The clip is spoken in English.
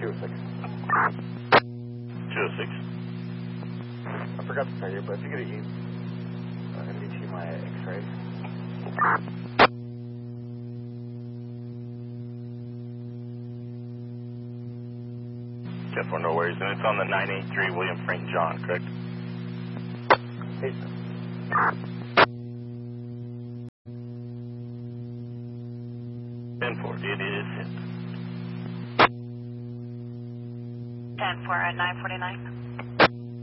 206. 206. I forgot to tell you, but if you get a NDT my X-ray. 10-4, no worries. And it's on the 983 William Frank John, correct? Hey, 10-4, it is hit. 10-4 at 949.